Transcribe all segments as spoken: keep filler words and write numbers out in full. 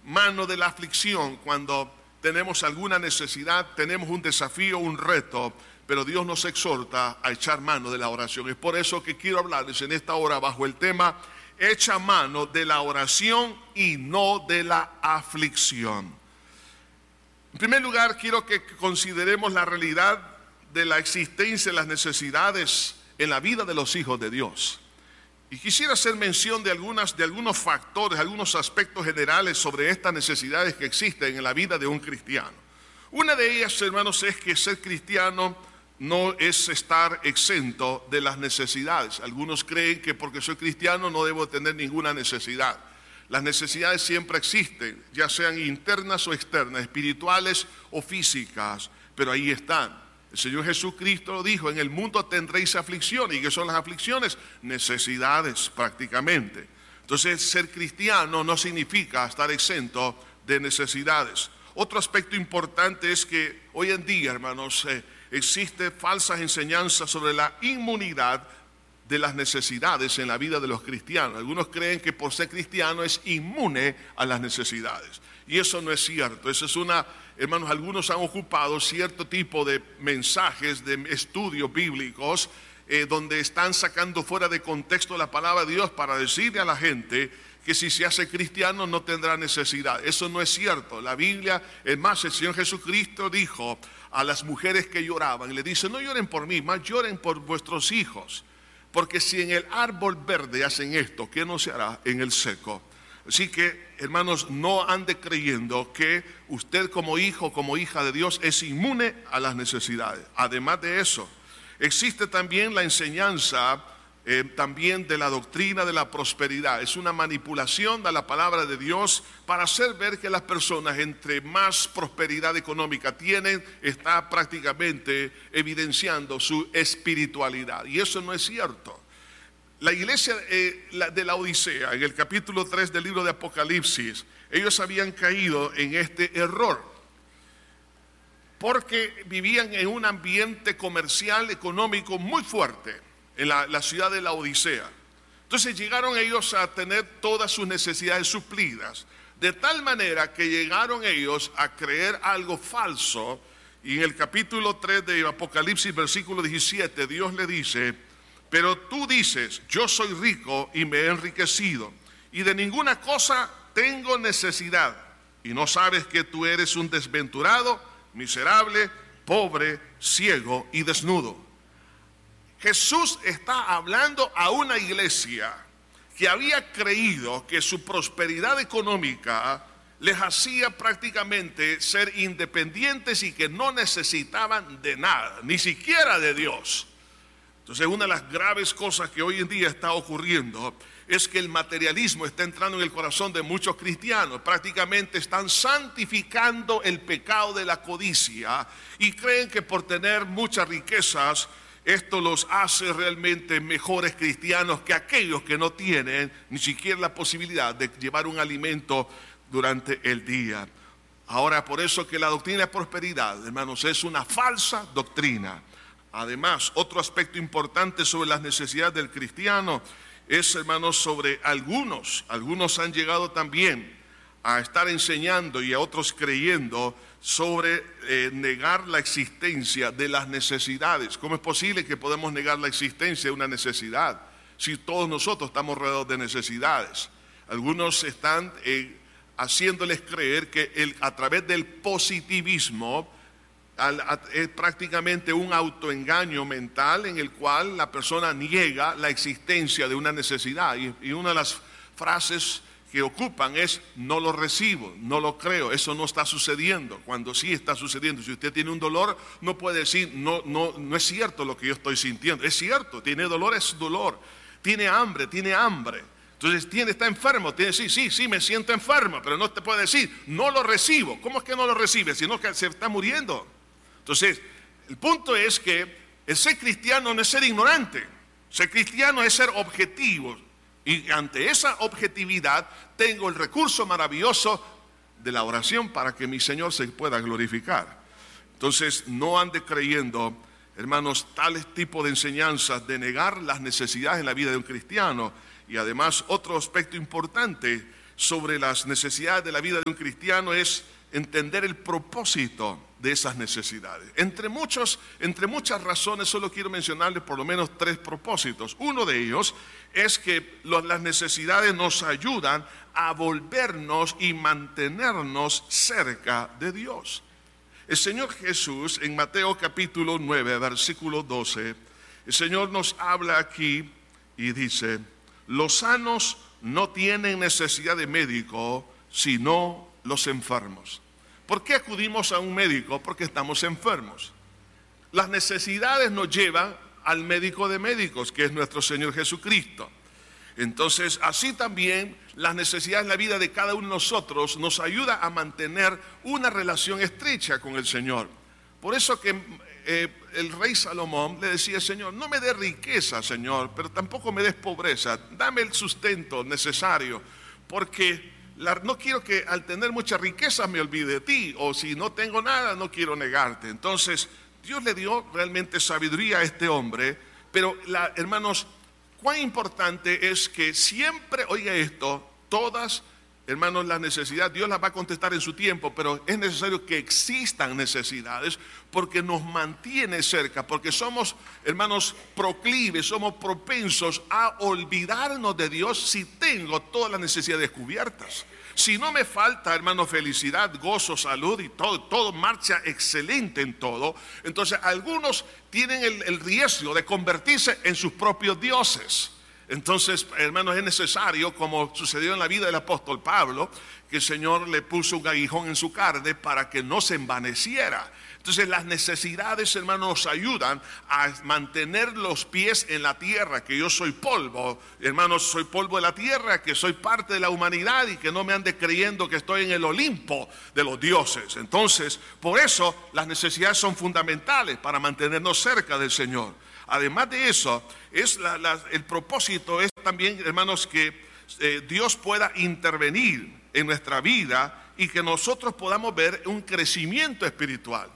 mano de la aflicción cuando tenemos alguna necesidad, tenemos un desafío, un reto, pero Dios nos exhorta a echar mano de la oración. Es por eso que quiero hablarles en esta hora bajo el tema: echa mano de la oración y no de la aflicción. En primer lugar, quiero que consideremos la realidad de la existencia de las necesidades en la vida de los hijos de Dios. Y quisiera hacer mención de, algunas, de algunos factores, algunos aspectos generales sobre estas necesidades que existen en la vida de un cristiano. Una de ellas, hermanos, es que ser cristiano no es estar exento de las necesidades. Algunos creen que porque soy cristiano no debo tener ninguna necesidad. Las necesidades siempre existen, ya sean internas o externas, espirituales o físicas, pero ahí están. El Señor Jesucristo lo dijo: en el mundo tendréis aflicciones. ¿Y qué son las aflicciones? Necesidades, prácticamente. Entonces, ser cristiano no significa estar exento de necesidades. Otro aspecto importante es que hoy en día, hermanos, eh, existen falsas enseñanzas sobre la inmunidad de las necesidades en la vida de los cristianos. Algunos creen que por ser cristiano es inmune a las necesidades. Y eso no es cierto. Eso es una, hermanos, algunos han ocupado cierto tipo de mensajes, de estudios bíblicos, eh, donde están sacando fuera de contexto la palabra de Dios para decirle a la gente que si se hace cristiano no tendrá necesidad. Eso no es cierto. La Biblia, es más, el Señor Jesucristo dijo a las mujeres que lloraban, le dice: no lloren por mí, más lloren por vuestros hijos. Porque si en el árbol verde hacen esto, ¿qué no se hará en el seco? Así que, hermanos, no ande creyendo que usted como hijo, como hija de Dios, es inmune a las necesidades. Además de eso, existe también la enseñanza eh, también de la doctrina de la prosperidad. Es una manipulación de la palabra de Dios para hacer ver que las personas, entre más prosperidad económica tienen, está prácticamente evidenciando su espiritualidad. Y eso no es cierto. La iglesia eh, la, de la Odisea, en el capítulo tres del libro de Apocalipsis, ellos habían caído en este error porque vivían en un ambiente comercial, económico muy fuerte en la, la ciudad de la Odisea. Entonces llegaron ellos a tener todas sus necesidades suplidas, de tal manera que llegaron ellos a creer algo falso. Y en el capítulo tres de Apocalipsis, versículo diecisiete, Dios le dice: pero tú dices, yo soy rico y me he enriquecido, y de ninguna cosa tengo necesidad, y no sabes que tú eres un desventurado, miserable, pobre, ciego y desnudo. Jesús está hablando a una iglesia que había creído que su prosperidad económica les hacía prácticamente ser independientes y que no necesitaban de nada, ni siquiera de Dios. Entonces, una de las graves cosas que hoy en día está ocurriendo es que el materialismo está entrando en el corazón de muchos cristianos. Prácticamente están santificando el pecado de la codicia y creen que por tener muchas riquezas esto los hace realmente mejores cristianos que aquellos que no tienen ni siquiera la posibilidad de llevar un alimento durante el día. Ahora, por eso que la doctrina de prosperidad, hermanos, es una falsa doctrina. Además, otro aspecto importante sobre las necesidades del cristiano es, hermanos, sobre algunos. Algunos han llegado también a estar enseñando y a otros creyendo sobre eh, negar la existencia de las necesidades. ¿Cómo es posible que podemos negar la existencia de una necesidad si todos nosotros estamos rodeados de necesidades? Algunos están eh, haciéndoles creer que el, a través del positivismo Al, a, es prácticamente un autoengaño mental en el cual la persona niega la existencia de una necesidad, y, y una de las frases que ocupan es: no lo recibo, no lo creo, eso no está sucediendo, cuando sí está sucediendo. Si usted tiene un dolor, no puede decir no, no, no es cierto lo que yo estoy sintiendo. Es cierto, tiene dolor, es dolor. Tiene hambre, tiene hambre. Entonces tiene, está enfermo, tiene que decir, sí, sí, me siento enfermo, pero no te puede decir, no lo recibo. ¿Cómo es que no lo recibe? Sino que se está muriendo. Entonces, el punto es que el ser cristiano no es ser ignorante. Ser cristiano es ser objetivo. Y ante esa objetividad tengo el recurso maravilloso de la oración para que mi Señor se pueda glorificar. Entonces, no ande creyendo, hermanos, tales tipos de enseñanzas de negar las necesidades en la vida de un cristiano. Y además, otro aspecto importante, sobre las necesidades de la vida de un cristiano es entender el propósito de esas necesidades. Entre, muchos, entre muchas razones, solo quiero mencionarles por lo menos tres propósitos. Uno de ellos es que los, las necesidades nos ayudan a volvernos y mantenernos cerca de Dios. El Señor Jesús, en Mateo capítulo nueve, versículo doce, el Señor nos habla aquí y dice: los sanos no tienen necesidad de médico, sino los enfermos. ¿Por qué acudimos a un médico? Porque estamos enfermos. Las necesidades nos llevan al médico de médicos, que es nuestro Señor Jesucristo. Entonces, así también las necesidades en la vida de cada uno de nosotros nos ayuda a mantener una relación estrecha con el Señor. Por eso que eh, el rey Salomón le decía: Señor, no me des riqueza, Señor, pero tampoco me des pobreza. Dame el sustento necesario, porque la, no quiero que al tener mucha riqueza me olvide de ti, o si no tengo nada, no quiero negarte. Entonces, Dios le dio realmente sabiduría a este hombre, pero la, hermanos, cuán importante es que siempre, oiga esto, todas, hermanos, las necesidades, Dios las va a contestar en su tiempo, pero es necesario que existan necesidades porque nos mantiene cerca, porque somos, hermanos, proclives, somos propensos a olvidarnos de Dios si tengo todas las necesidades cubiertas. Si no me falta, hermano, felicidad, gozo, salud y todo, todo marcha excelente en todo, entonces algunos tienen el, el riesgo de convertirse en sus propios dioses. Entonces, hermanos, es necesario, como sucedió en la vida del apóstol Pablo, que el Señor le puso un aguijón en su carne para que no se envaneciera. Entonces, las necesidades, hermanos, nos ayudan a mantener los pies en la tierra, que yo soy polvo, hermanos, soy polvo de la tierra, que soy parte de la humanidad y que no me ande creyendo que estoy en el Olimpo de los dioses. Entonces, por eso las necesidades son fundamentales para mantenernos cerca del Señor. Además de eso, es la, la, el propósito es también, hermanos, que eh, Dios pueda intervenir en nuestra vida y que nosotros podamos ver un crecimiento espiritual.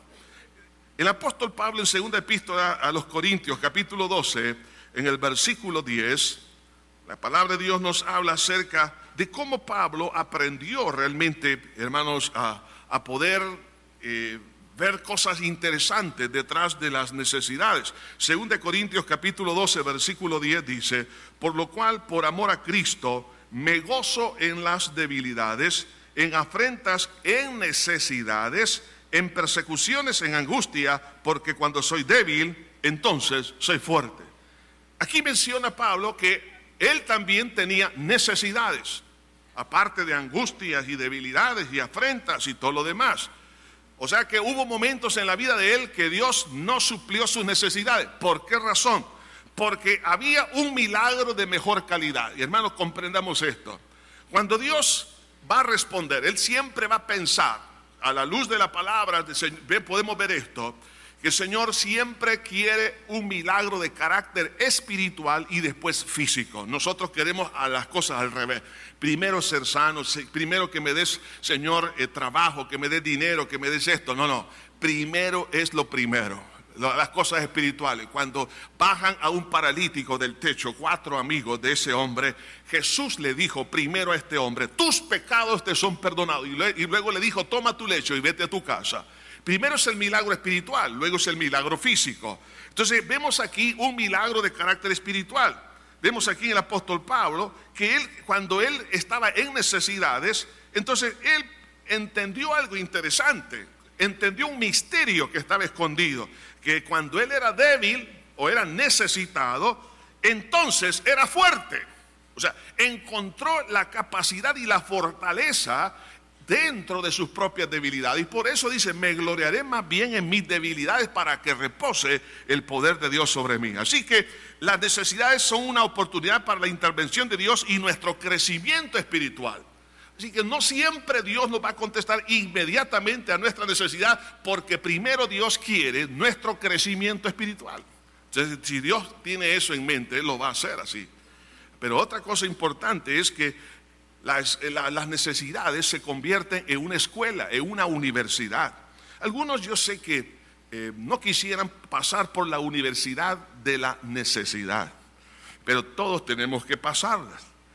El apóstol Pablo, en segunda epístola a los Corintios, capítulo doce, en el versículo diez, la palabra de Dios nos habla acerca de cómo Pablo aprendió realmente, hermanos, a, a poder eh, ver cosas interesantes detrás de las necesidades. Segunda Corintios capítulo doce, versículo diez dice: por lo cual, por amor a Cristo, me gozo en las debilidades, en afrentas, en necesidades, en persecuciones, en angustia, porque cuando soy débil, entonces soy fuerte. Aquí menciona Pablo que él también tenía necesidades, aparte de angustias y debilidades y afrentas y todo lo demás. O sea que hubo momentos en la vida de él que Dios no suplió sus necesidades. ¿Por qué razón? Porque había un milagro de mejor calidad. Y hermanos, comprendamos esto. Cuando Dios va a responder, Él siempre va a pensar, a la luz de la palabra, podemos ver esto, que el Señor siempre quiere un milagro de carácter espiritual y después físico. Nosotros queremos a las cosas al revés. Primero ser sano, primero que me des, Señor, eh, trabajo, que me des dinero, que me des esto. No, no, primero es lo primero. Las cosas espirituales. Cuando bajan a un paralítico del techo, cuatro amigos de ese hombre, Jesús le dijo primero a este hombre: tus pecados te son perdonados. Y, le, y luego le dijo: toma tu lecho y vete a tu casa. Primero es el milagro espiritual, luego es el milagro físico. Entonces vemos aquí un milagro de carácter espiritual. Vemos aquí en el apóstol Pablo que él, cuando él estaba en necesidades, entonces él entendió algo interesante. Entendió un misterio que estaba escondido, que cuando él era débil o era necesitado, entonces era fuerte. O sea, encontró la capacidad y la fortaleza dentro de sus propias debilidades. Y por eso dice: me gloriaré más bien en mis debilidades para que repose el poder de Dios sobre mí. Así que las necesidades son una oportunidad para la intervención de Dios y nuestro crecimiento espiritual. Así que no siempre Dios nos va a contestar inmediatamente a nuestra necesidad, porque primero Dios quiere nuestro crecimiento espiritual. Entonces, si Dios tiene eso en mente, Él lo va a hacer así. Pero otra cosa importante es que las, la, las necesidades se convierten en una escuela, en una universidad. Algunos, yo sé que eh, no quisieran pasar por la universidad de la necesidad, pero todos tenemos que pasarlas.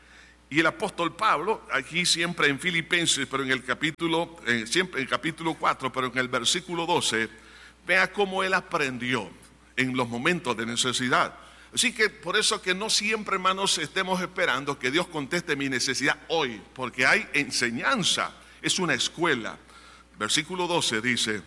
Y el apóstol Pablo, aquí siempre en Filipenses, pero en el capítulo, eh, siempre en el capítulo cuatro, pero en el versículo doce, vea cómo él aprendió en los momentos de necesidad. Así que por eso que no siempre, hermanos, estemos esperando que Dios conteste mi necesidad hoy, porque hay enseñanza, es una escuela. Versículo doce dice,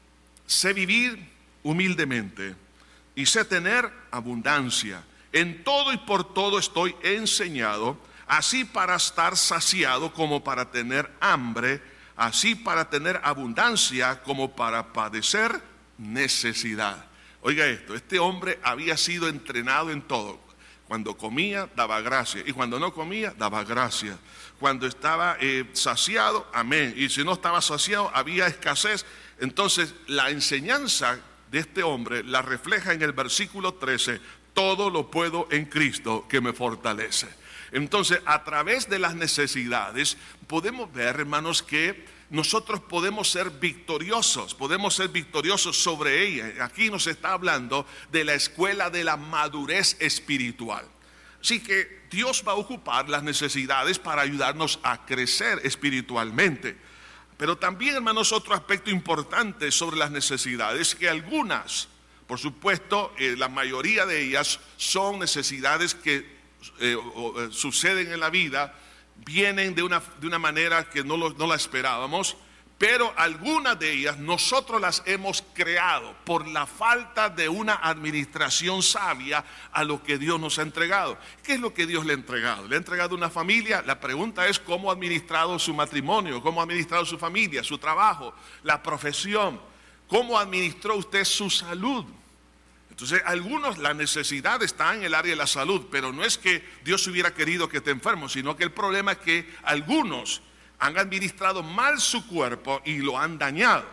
sé vivir humildemente y sé tener abundancia. En todo y por todo estoy enseñado, así para estar saciado como para tener hambre, así para tener abundancia como para padecer necesidad. Oiga esto, este hombre había sido entrenado en todo. Cuando comía, daba gracias. Y cuando no comía, daba gracias. Cuando estaba eh, saciado, amén. Y si no estaba saciado, había escasez. Entonces, la enseñanza de este hombre la refleja en el versículo trece. Todo lo puedo en Cristo que me fortalece. Entonces, a través de las necesidades, podemos ver, hermanos, que nosotros podemos ser victoriosos, podemos ser victoriosos sobre ella. Aquí nos está hablando de la escuela de la madurez espiritual. Así que Dios va a ocupar las necesidades para ayudarnos a crecer espiritualmente. Pero también, hermanos, otro aspecto importante sobre las necesidades, que algunas, por supuesto, eh, la mayoría de ellas son necesidades que eh, o, eh, suceden en la vida, vienen de una, de una manera que no, lo, no la esperábamos, pero algunas de ellas nosotros las hemos creado por la falta de una administración sabia a lo que Dios nos ha entregado. ¿Qué es lo que Dios le ha entregado? ¿Le ha entregado una familia? La pregunta es cómo ha administrado su matrimonio, cómo ha administrado su familia, su trabajo, la profesión, cómo administró usted su salud. Entonces, algunos, la necesidad está en el área de la salud, pero no es que Dios hubiera querido que esté enfermo, sino que el problema es que algunos han administrado mal su cuerpo y lo han dañado.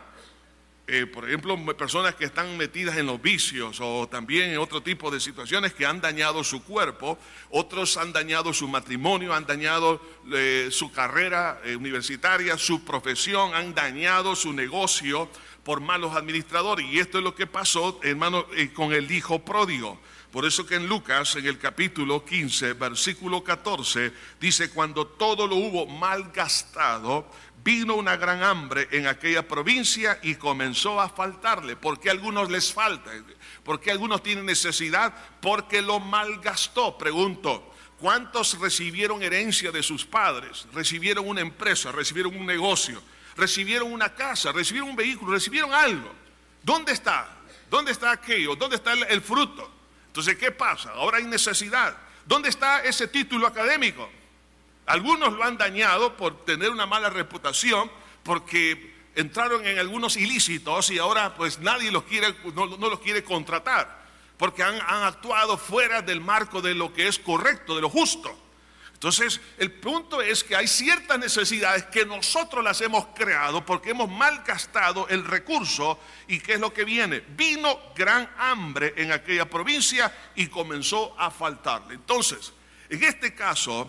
Eh, por ejemplo, personas que están metidas en los vicios o también en otro tipo de situaciones que han dañado su cuerpo. Otros han dañado su matrimonio, han dañado eh, su carrera eh, universitaria, su profesión, han dañado su negocio por malos administradores. Y esto es lo que pasó, hermano, eh, con el hijo pródigo. Por eso que en Lucas, en el capítulo quince, versículo catorce, dice, cuando todo lo hubo malgastado, vino una gran hambre en aquella provincia y comenzó a faltarle. ¿Por qué a algunos les falta? ¿Por qué algunos tienen necesidad? Porque lo malgastó. Pregunto, ¿cuántos recibieron herencia de sus padres? Recibieron una empresa, recibieron un negocio, recibieron una casa, recibieron un vehículo, recibieron algo. ¿Dónde está? ¿Dónde está aquello? ¿Dónde está el, el fruto? Entonces, ¿qué pasa? Ahora hay necesidad. ¿Dónde está ese título académico? Algunos lo han dañado por tener una mala reputación, porque entraron en algunos ilícitos y ahora pues nadie los quiere, no, no los quiere contratar, porque han, han actuado fuera del marco de lo que es correcto, de lo justo. Entonces, el punto es que hay ciertas necesidades que nosotros las hemos creado porque hemos malgastado el recurso. ¿Y qué es lo que viene? Vino gran hambre en aquella provincia y comenzó a faltarle. Entonces, en este caso,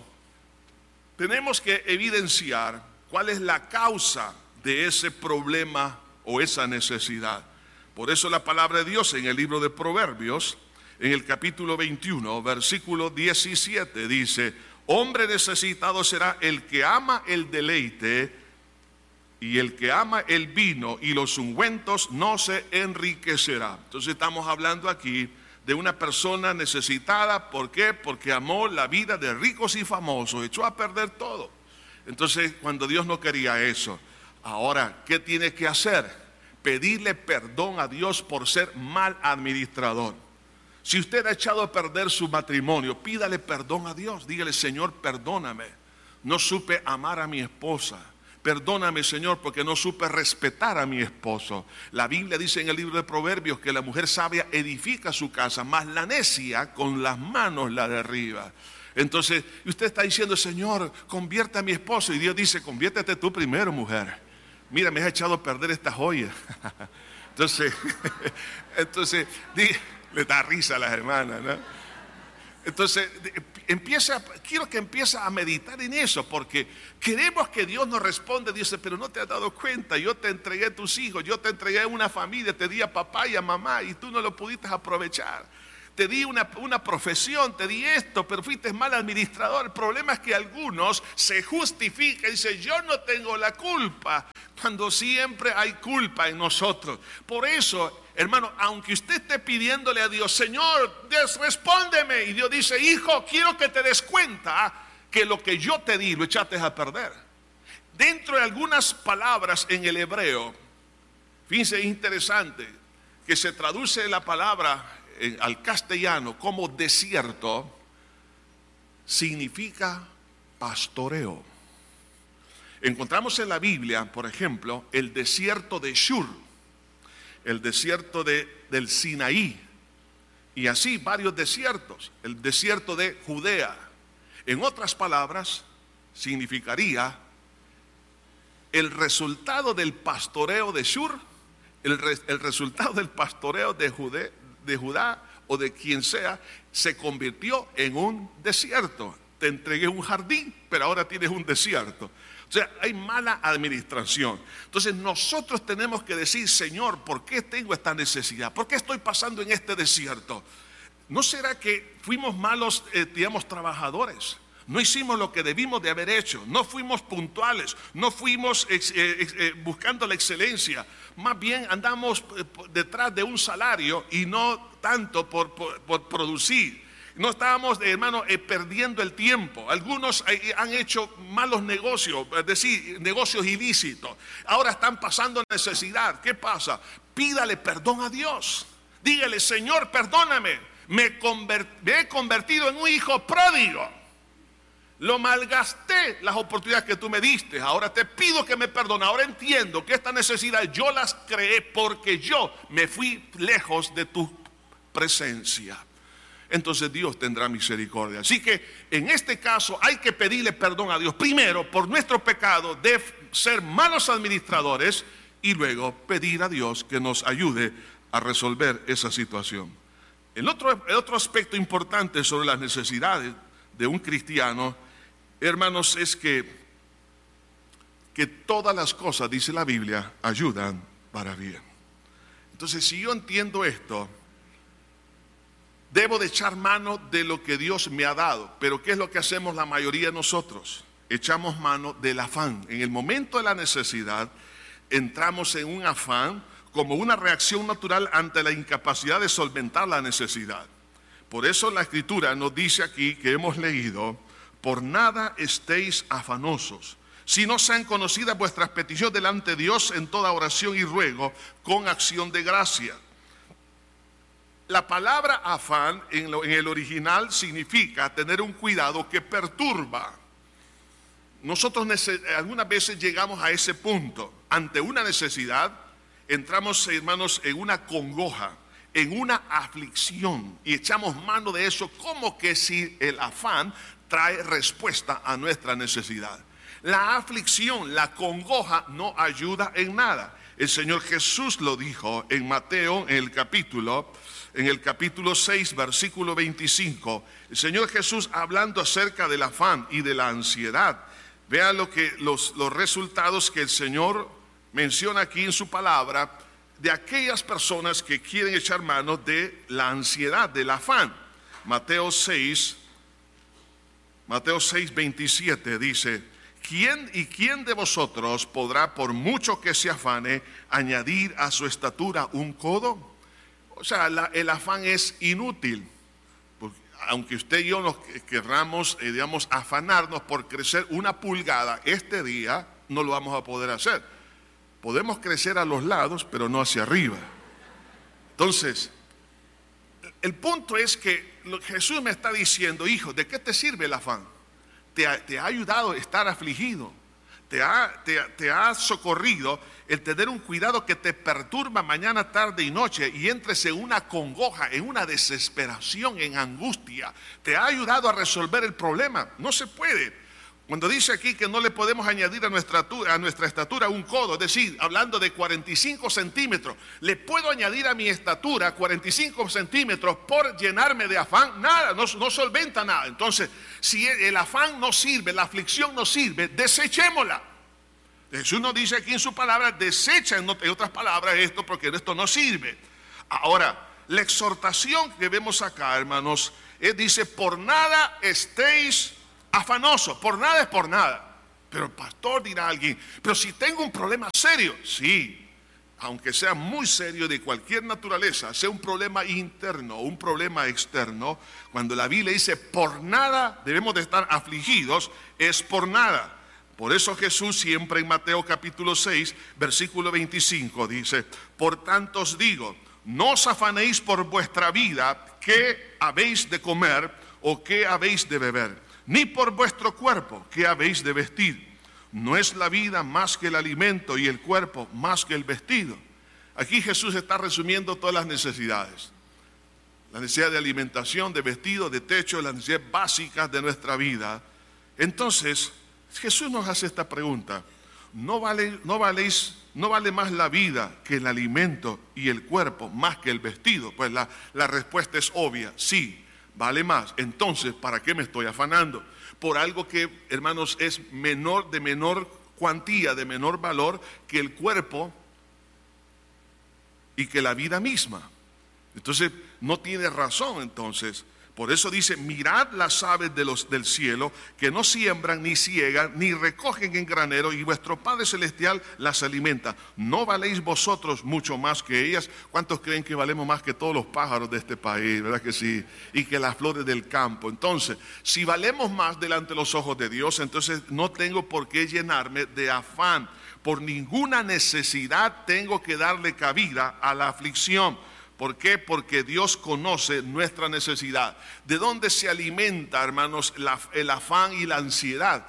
tenemos que evidenciar cuál es la causa de ese problema o esa necesidad. Por eso la palabra de Dios en el libro de Proverbios, en el capítulo veintiuno, versículo diecisiete, dice: hombre necesitado será el que ama el deleite, y el que ama el vino y los ungüentos no se enriquecerá. Entonces estamos hablando aquí de una persona necesitada. ¿Por qué? Porque amó la vida de ricos y famosos, echó a perder todo. Entonces, cuando Dios no quería eso, ahora, ¿qué tiene que hacer? Pedirle perdón a Dios por ser mal administrador. Si usted ha echado a perder su matrimonio, pídale perdón a Dios. Dígale: Señor, perdóname, no supe amar a mi esposa. Perdóname, Señor, porque no supe respetar a mi esposo. La Biblia dice en el libro de Proverbios que la mujer sabia edifica su casa, mas la necia con las manos la derriba. Entonces, usted está diciendo: Señor, convierte a mi esposo. Y Dios dice: conviértete tú primero, mujer. Mira, me has echado a perder esta joya. Entonces, entonces le da risa a las hermanas, ¿no? Entonces, empieza, quiero que empiece a meditar en eso, porque queremos que Dios nos responda. Dice: pero no te has dado cuenta, yo te entregué a tus hijos, yo te entregué a una familia, te di a papá y a mamá y tú no lo pudiste aprovechar. te di una, una profesión, te di esto, pero fuiste mal administrador. El problema es que algunos se justifican y dicen, yo no tengo la culpa, cuando siempre hay culpa en nosotros. Por eso, hermano, aunque usted esté pidiéndole a Dios, Señor, Dios, respóndeme, y Dios dice, hijo, quiero que te des cuenta que lo que yo te di lo echaste a perder. Dentro de algunas palabras en el hebreo, fíjense, es interesante, que se traduce la palabra en, al castellano como desierto, significa pastoreo. Encontramos en la Biblia, por ejemplo, el desierto de Shur, el desierto de, del Sinaí, y así varios desiertos, el desierto de Judea. En otras palabras, significaría el resultado del pastoreo de Shur, el, re, el resultado del pastoreo de, Jude, de Judá o de quien sea, se convirtió en un desierto. Te entregué un jardín, pero ahora tienes un desierto. O sea, hay mala administración. Entonces nosotros tenemos que decir, Señor, ¿por qué tengo esta necesidad? ¿Por qué estoy pasando en este desierto? ¿No será que fuimos malos, eh, digamos, trabajadores? No hicimos lo que debimos de haber hecho, no fuimos puntuales, no fuimos eh, eh, eh, buscando la excelencia, más bien andamos eh, detrás de un salario y no tanto por, por, por producir. No estábamos, eh, hermano, eh, perdiendo el tiempo. Algunos eh, han hecho malos negocios, es decir, negocios ilícitos. Ahora están pasando necesidad. ¿Qué pasa? Pídale perdón a Dios. Dígale, Señor, perdóname, me, convert- me he convertido en un hijo pródigo. Lo malgasté las oportunidades que tú me diste. Ahora te pido que me perdones. Ahora entiendo que esta necesidad yo las creé porque yo me fui lejos de tu presencia. Entonces Dios tendrá misericordia. Así que en este caso hay que pedirle perdón a Dios. Primero por nuestro pecado de ser malos administradores y luego pedir a Dios que nos ayude a resolver esa situación. El otro, el otro aspecto importante sobre las necesidades de un cristiano, hermanos, es que, que todas las cosas, dice la Biblia, ayudan para bien. Entonces, si yo entiendo esto, debo de echar mano de lo que Dios me ha dado. Pero ¿qué es lo que hacemos la mayoría de nosotros? Echamos mano del afán. En el momento de la necesidad, entramos en un afán como una reacción natural ante la incapacidad de solventar la necesidad. Por eso la Escritura nos dice aquí que hemos leído, por nada estéis afanosos, si no sean conocidas vuestras peticiones delante de Dios en toda oración y ruego con acción de gracia. La palabra afán en, lo, en el original significa tener un cuidado que perturba. Nosotros algunas veces llegamos a ese punto. Ante una necesidad, entramos, hermanos, en una congoja, en una aflicción, y echamos mano de eso como que si el afán trae respuesta a nuestra necesidad. La aflicción, la congoja no ayuda en nada. El Señor Jesús lo dijo en Mateo, en el capítulo, en el capítulo seis, versículo veinticinco. El Señor Jesús hablando acerca del afán y de la ansiedad. Vean lo que, los, los resultados que el Señor menciona aquí en su palabra de aquellas personas que quieren echar mano de la ansiedad, del afán. Mateo seis, Mateo seis, veintisiete dice: ¿Quién y quién de vosotros podrá, por mucho que se afane, añadir a su estatura un codo? O sea, la, el afán es inútil. Porque aunque usted y yo nos querramos, eh, digamos, afanarnos por crecer una pulgada este día, no lo vamos a poder hacer. Podemos crecer a los lados, pero no hacia arriba. Entonces, el punto es que lo que Jesús me está diciendo: hijo, ¿de qué te sirve el afán? Te ha, te ha ayudado a estar afligido, te ha, te, te ha socorrido el tener un cuidado que te perturba mañana, tarde y noche, y entres en una congoja, en una desesperación, en angustia. Te ha ayudado a resolver el problema. No se puede. Cuando dice aquí que no le podemos añadir a nuestra, a nuestra estatura un codo, es decir, hablando de cuarenta y cinco centímetros, ¿le puedo añadir a mi estatura cuarenta y cinco centímetros por llenarme de afán? Nada, no, no solventa nada. Entonces, si el afán no sirve, la aflicción no sirve, desechémosla. Jesús nos dice aquí en su palabra: desecha en otras palabras esto, porque esto no sirve. Ahora, la exhortación que vemos acá, hermanos, es, dice, por nada estéis afanosos. Por nada es por nada. Pero pastor, dirá alguien, pero si tengo un problema serio, sí, aunque sea muy serio de cualquier naturaleza, sea un problema interno o un problema externo, cuando la Biblia dice por nada debemos de estar afligidos, es por nada. Por eso Jesús siempre en Mateo capítulo seis, versículo veinticinco dice, por tanto os digo, no os afanéis por vuestra vida, qué habéis de comer o qué habéis de beber, ni por vuestro cuerpo, qué habéis de vestir. No es la vida más que el alimento y el cuerpo más que el vestido. Aquí Jesús está resumiendo todas las necesidades. La necesidad de alimentación, de vestido, de techo, las necesidades básicas de nuestra vida. Entonces, Jesús nos hace esta pregunta. ¿No vale, no valéis, no vale más la vida que el alimento y el cuerpo más que el vestido? Pues la, la respuesta es obvia. Sí, vale más. Entonces, ¿para qué me estoy afanando? Por algo que, hermanos, es menor, de menor cuantía, de menor valor que el cuerpo y que la vida misma. Entonces, no tiene razón, entonces. Por eso dice, mirad las aves de los, del cielo, que no siembran, ni ciegan, ni recogen en granero, y vuestro Padre Celestial las alimenta. ¿No valéis vosotros mucho más que ellas? ¿Cuántos creen que valemos más que todos los pájaros de este país? ¿Verdad que sí? Y que las flores del campo. Entonces, si valemos más delante de los ojos de Dios, entonces no tengo por qué llenarme de afán. Por ninguna necesidad tengo que darle cabida a la aflicción. ¿Por qué? Porque Dios conoce nuestra necesidad. ¿De dónde se alimenta, hermanos, la, el afán y la ansiedad?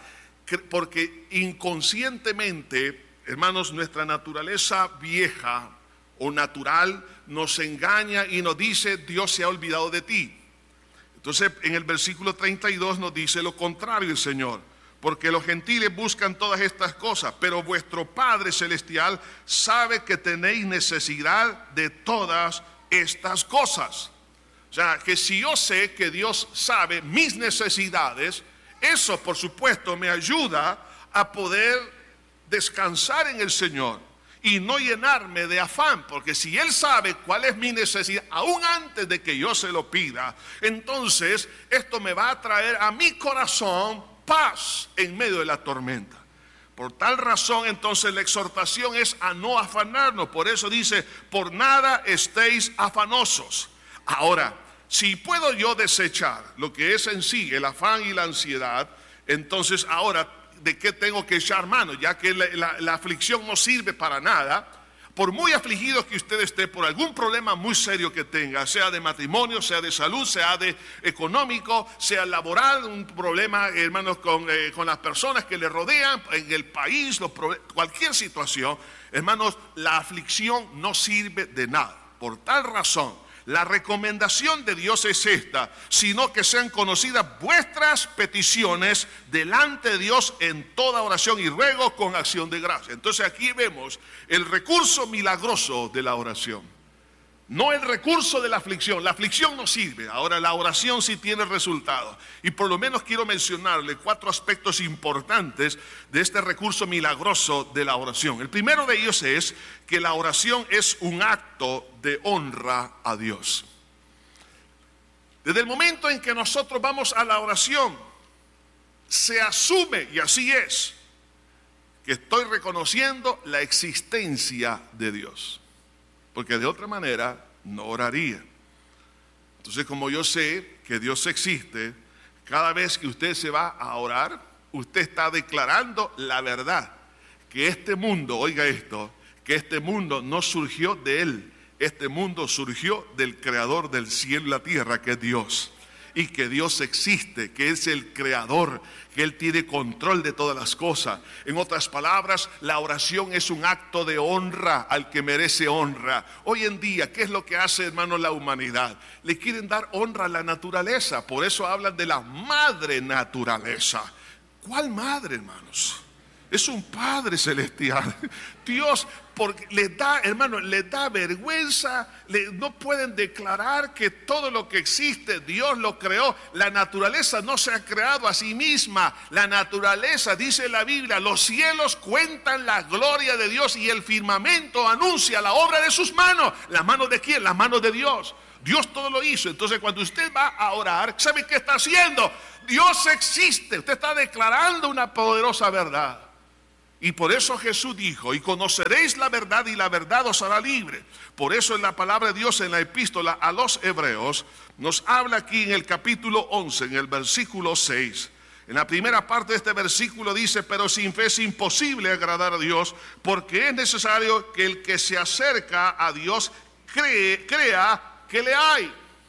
Porque inconscientemente, hermanos, nuestra naturaleza vieja o natural nos engaña y nos dice, Dios se ha olvidado de ti. Entonces, en el versículo treinta y dos nos dice lo contrario el Señor. Porque los gentiles buscan todas estas cosas, pero vuestro Padre Celestial sabe que tenéis necesidad de todas estas cosas. O sea, que si yo sé que Dios sabe mis necesidades, eso por supuesto me ayuda a poder descansar en el Señor y no llenarme de afán, porque si Él sabe cuál es mi necesidad, aún antes de que yo se lo pida, entonces esto me va a traer a mi corazón paz en medio de la tormenta. Por tal razón, entonces, la exhortación es a no afanarnos. Por eso dice, por nada estéis afanosos. Ahora, si puedo yo desechar lo que es en sí el afán y la ansiedad, entonces ahora, ¿de qué tengo que echar mano? Ya que la, la, la aflicción no sirve para nada. Por muy afligido que usted esté, por algún problema muy serio que tenga, sea de matrimonio, sea de salud, sea de económico, sea laboral, un problema, hermanos, con, eh, con las personas que le rodean, en el país, los cualquier situación, hermanos, la aflicción no sirve de nada. Por tal razón, la recomendación de Dios es esta, sino que sean conocidas vuestras peticiones delante de Dios en toda oración y ruego con acción de gracia. Entonces aquí vemos el recurso milagroso de la oración, no el recurso de la aflicción. La aflicción no sirve, ahora la oración sí tiene resultado. Y por lo menos quiero mencionarle cuatro aspectos importantes de este recurso milagroso de la oración. El primero de ellos es que la oración es un acto de honra a Dios. Desde el momento en que nosotros vamos a la oración, se asume, y así es, que estoy reconociendo la existencia de Dios. Porque de otra manera no oraría. Entonces, como yo sé que Dios existe, cada vez que usted se va a orar, usted está declarando la verdad. Que este mundo, oiga esto, que este mundo no surgió de Él. Este mundo surgió del creador del cielo y la tierra, que es Dios. Y que Dios existe, que es el creador, que Él tiene control de todas las cosas. En otras palabras, la oración es un acto de honra al que merece honra. Hoy en día, ¿qué es lo que hace, hermano, la humanidad? Le quieren dar honra a la naturaleza. Por eso hablan de la madre naturaleza. ¿Cuál madre, hermanos? Es un Padre celestial. Dios, porque les da, hermano, les da vergüenza. Le, no pueden declarar que todo lo que existe, Dios lo creó. La naturaleza no se ha creado a sí misma. La naturaleza, dice la Biblia, los cielos cuentan la gloria de Dios y el firmamento anuncia la obra de sus manos. ¿Las manos de quién? Las manos de Dios. Dios todo lo hizo. Entonces cuando usted va a orar, ¿sabe qué está haciendo? Dios existe. Usted está declarando una poderosa verdad. Y por eso Jesús dijo: y conoceréis la verdad y la verdad os hará libre. Por eso en la palabra de Dios, en la epístola a los Hebreos, nos habla aquí en el capítulo once, en el versículo seis. En la primera parte de este versículo dice: pero sin fe es imposible agradar a Dios, porque es necesario que el que se acerca a Dios cree, crea que le hay.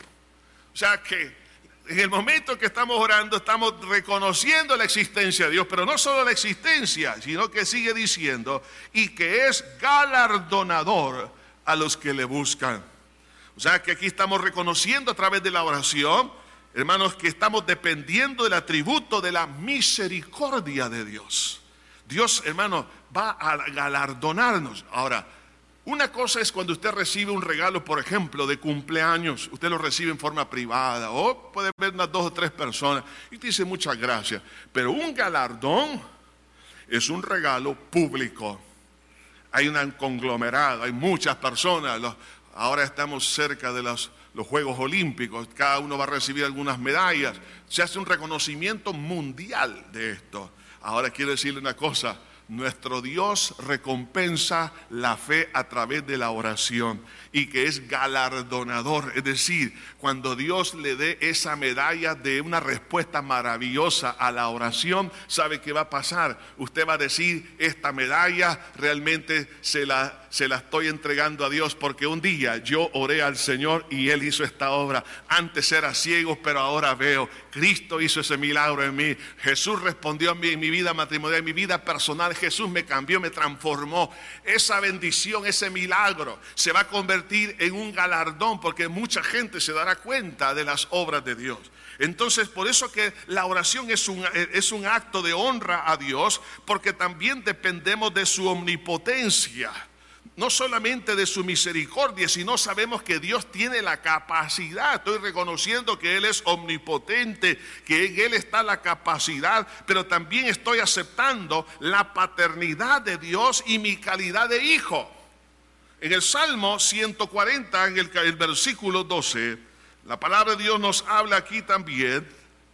O sea que en el momento que estamos orando, estamos reconociendo la existencia de Dios, pero no solo la existencia, sino que sigue diciendo, y que es galardonador a los que le buscan. O sea que aquí estamos reconociendo a través de la oración, hermanos, que estamos dependiendo del atributo de la misericordia de Dios. Dios, hermano, va a galardonarnos. Ahora, una cosa es cuando usted recibe un regalo, por ejemplo, de cumpleaños. Usted lo recibe en forma privada, o puede ver unas dos o tres personas y te dice muchas gracias. Pero un galardón es un regalo público. Hay un conglomerado, hay muchas personas. Los, ahora estamos cerca de los, los Juegos Olímpicos. Cada uno va a recibir algunas medallas. Se hace un reconocimiento mundial de esto. Ahora quiero decirle una cosa. Nuestro Dios recompensa la fe a través de la oración, y que es galardonador. Es decir, cuando Dios le dé esa medalla de una respuesta maravillosa a la oración, ¿sabe qué va a pasar? Usted va a decir: esta medalla realmente se la, se la estoy entregando a Dios, porque un día yo oré al Señor y Él hizo esta obra. Antes era ciego, pero ahora veo. Cristo hizo ese milagro en mí. Jesús respondió a mí en mi vida matrimonial, en mi vida personal. Jesús me cambió, me transformó. Esa bendición, ese milagro se va a convertir en un galardón, porque mucha gente se dará cuenta de las obras de Dios. Entonces, por eso que la oración es un, es un acto de honra a Dios, porque también dependemos de su omnipotencia. No solamente de su misericordia, sino sabemos que Dios tiene la capacidad. Estoy reconociendo que Él es omnipotente, que en Él está la capacidad, pero también estoy aceptando la paternidad de Dios y mi calidad de hijo. En el Salmo ciento cuarenta, en el, el versículo doce, la palabra de Dios nos habla aquí también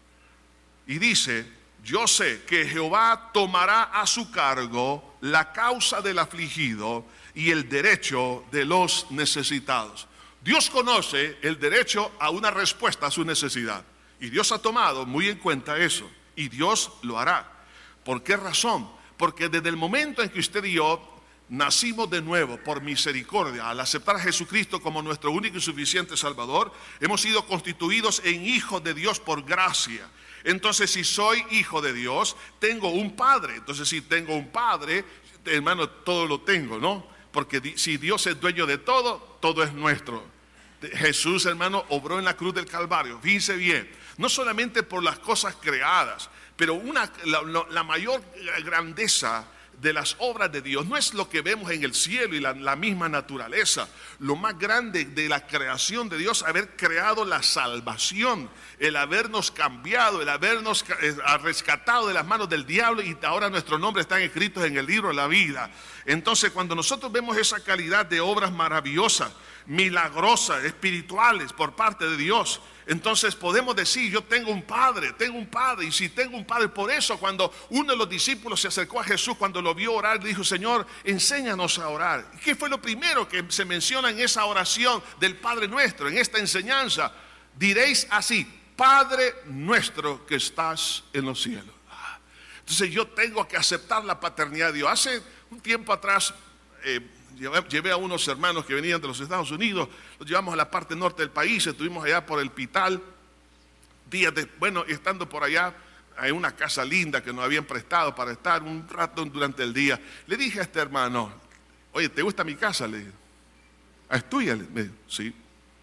y dice: yo sé que Jehová tomará a su cargo la causa del afligido y el derecho de los necesitados. Dios conoce el derecho a una respuesta a su necesidad, y Dios ha tomado muy en cuenta eso, y Dios lo hará. ¿Por qué razón? Porque desde el momento en que usted y yo nacimos de nuevo por misericordia, al aceptar a Jesucristo como nuestro único y suficiente Salvador, hemos sido constituidos en hijos de Dios por gracia. Entonces, si soy hijo de Dios, tengo un Padre. Entonces, si tengo un Padre, hermano, todo lo tengo, ¿no? Porque si Dios es dueño de todo, todo es nuestro. Jesús, hermano, obró en la cruz del Calvario. Fíjense bien, no solamente por las cosas creadas, pero una, la, la mayor grandeza de las obras de Dios no es lo que vemos en el cielo y la, la misma naturaleza. Lo más grande de la creación de Dios, haber creado la salvación, el habernos cambiado, el habernos eh, rescatado de las manos del diablo, y ahora nuestros nombres están escritos en el libro de la vida. Entonces, cuando nosotros vemos esa calidad de obras maravillosas, milagrosas, espirituales por parte de Dios, entonces podemos decir: yo tengo un Padre, tengo un Padre. Y si tengo un Padre, por eso cuando uno de los discípulos se acercó a Jesús, cuando lo vio orar, le dijo: Señor, enséñanos a orar. ¿Y qué fue lo primero que se menciona en esa oración del Padre Nuestro, en esta enseñanza? Diréis así: Padre nuestro que estás en los cielos. Entonces yo tengo que aceptar la paternidad de Dios. Hace un tiempo atrás eh, llevé a unos hermanos que venían de los Estados Unidos, los llevamos a la parte norte del país, estuvimos allá por el Pital, días de, bueno, estando por allá, en una casa linda que nos habían prestado para estar un rato durante el día. Le dije a este hermano: oye, ¿te gusta mi casa? Le dije. ¿Ah, es tuya? Me dijo, sí.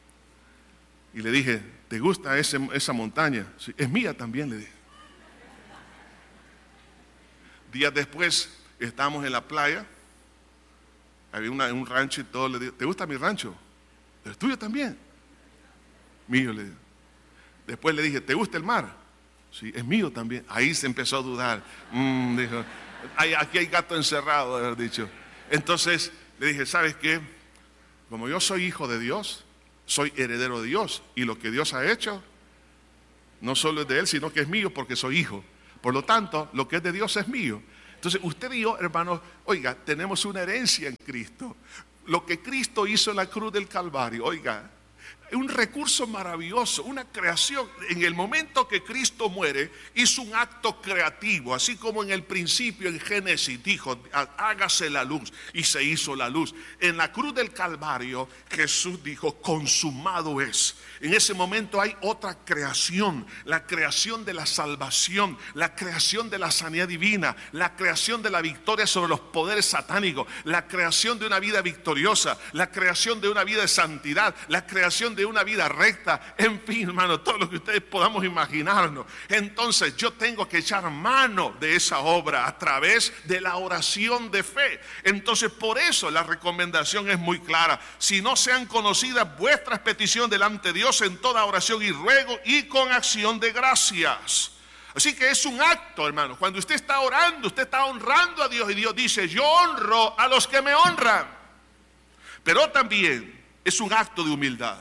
Y le dije: ¿te gusta ese, esa montaña? Sí. Es mía también, le dije. Días después estábamos en la playa, había una, un rancho y todo, le digo, ¿te gusta mi rancho? ¿El tuyo también? Mío, le digo. Después le dije, ¿te gusta el mar? Sí, es mío también. Ahí se empezó a dudar. Mm, dijo, Hay, aquí hay gato encerrado, haber dicho. Entonces le dije, ¿sabes qué? Como yo soy hijo de Dios, soy heredero de Dios, y lo que Dios ha hecho no solo es de Él, sino que es mío porque soy hijo. Por lo tanto, lo que es de Dios es mío. Entonces usted y yo, hermanos, oiga, tenemos una herencia en Cristo. Lo que Cristo hizo en la cruz del Calvario, oiga, un recurso maravilloso, una creación. En el momento que Cristo muere, hizo un acto creativo, así como en el principio en Génesis dijo, hágase la luz, y se hizo la luz. En la cruz del Calvario, Jesús dijo, consumado es. En ese momento hay otra creación, la creación de la salvación, la creación de la sanidad divina, la creación de la victoria sobre los poderes satánicos, la creación de una vida victoriosa, la creación de una vida de santidad, la creación de una vida recta, en fin, hermano, todo lo que ustedes podamos imaginarnos. Entonces yo tengo que echar mano de esa obra a través de la oración de fe. Entonces por eso la recomendación es muy clara: si no sean conocidas vuestras peticiones delante de Dios en toda oración y ruego y con acción de gracias. Así que es un acto, hermano. Cuando usted está orando, usted está honrando a Dios, y Dios dice, yo honro a los que me honran. Pero también es un acto de humildad.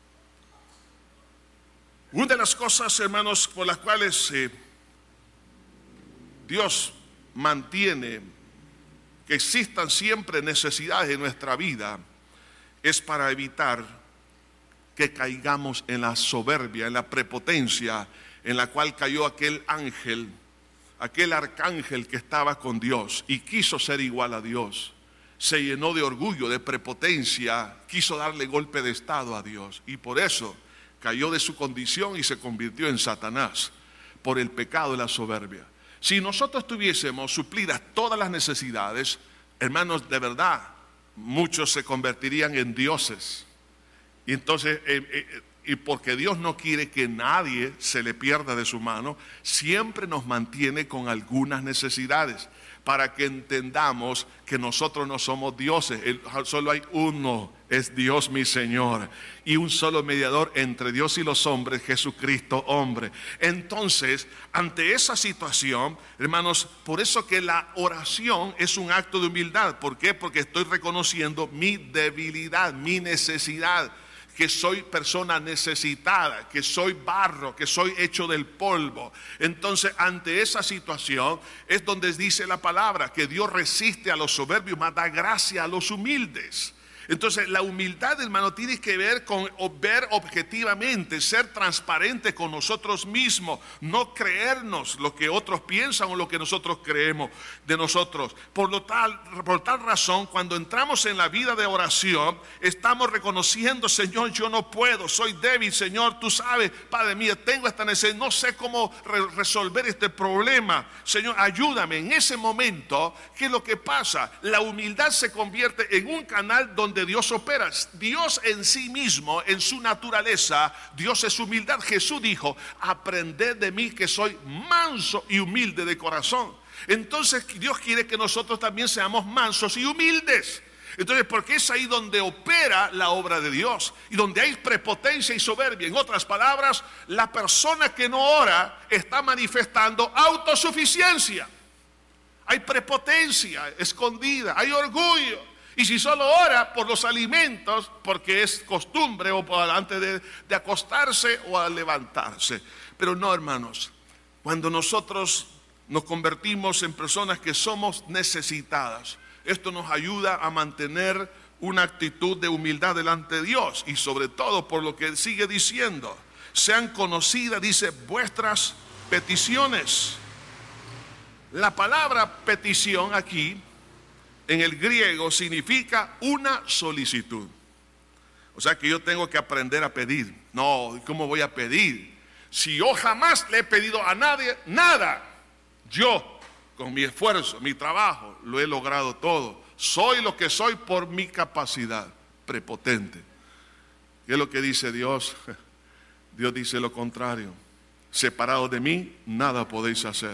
Una de las cosas, hermanos, por las cuales eh, Dios mantiene que existan siempre necesidades en nuestra vida es para evitar que caigamos en la soberbia, en la prepotencia en la cual cayó aquel ángel, aquel arcángel que estaba con Dios y quiso ser igual a Dios. Se llenó de orgullo, de prepotencia, quiso darle golpe de estado a Dios, y por eso cayó de su condición y se convirtió en Satanás, por el pecado de la soberbia. Si nosotros tuviésemos suplidas todas las necesidades, hermanos, de verdad, muchos se convertirían en dioses. Y entonces, eh, eh, y porque Dios no quiere que nadie se le pierda de su mano, siempre nos mantiene con algunas necesidades, para que entendamos que nosotros no somos dioses. El, solo hay uno, es Dios mi Señor, y un solo mediador entre Dios y los hombres, Jesucristo hombre. Entonces, ante esa situación, hermanos, por eso que la oración es un acto de humildad. ¿Por qué? Porque estoy reconociendo mi debilidad, mi necesidad, que soy persona necesitada, que soy barro, que soy hecho del polvo. Entonces, ante esa situación es donde dice la palabra que Dios resiste a los soberbios, mas da gracia a los humildes. Entonces la humildad, hermano, tiene que ver con ver objetivamente, ser transparente con nosotros mismos, no creernos lo que otros piensan o lo que nosotros creemos de nosotros. Por lo tal, por tal razón, cuando entramos en la vida de oración, estamos reconociendo, Señor, yo no puedo, soy débil, Señor, tú sabes, Padre mío, tengo esta necesidad, no sé cómo re resolver este problema, Señor, ayúdame. En ese momento, ¿qué es lo que pasa? La humildad se convierte en un canal donde Dios opera. Dios en sí mismo, en su naturaleza, Dios es humildad. Jesús dijo, aprended de mí que soy manso y humilde de corazón. Entonces Dios quiere que nosotros también seamos mansos y humildes. Entonces, porque es ahí donde opera la obra de Dios y donde hay prepotencia y soberbia. En otras palabras, la persona que no ora está manifestando autosuficiencia. Hay prepotencia escondida, hay orgullo. Y si solo ora por los alimentos, porque es costumbre, o antes de, de acostarse o al levantarse. Pero no, hermanos, cuando nosotros nos convertimos en personas que somos necesitadas, esto nos ayuda a mantener una actitud de humildad delante de Dios. Y sobre todo por lo que sigue diciendo, sean conocidas, dice, vuestras peticiones. La palabra petición aquí en el griego significa una solicitud. O sea que yo tengo que aprender a pedir. No, ¿cómo voy a pedir? Si yo jamás le he pedido a nadie nada, yo con mi esfuerzo, mi trabajo, lo he logrado todo. Soy lo que soy por mi capacidad prepotente. ¿Qué es lo que dice Dios? Dios dice lo contrario. Separados de mí, nada podéis hacer.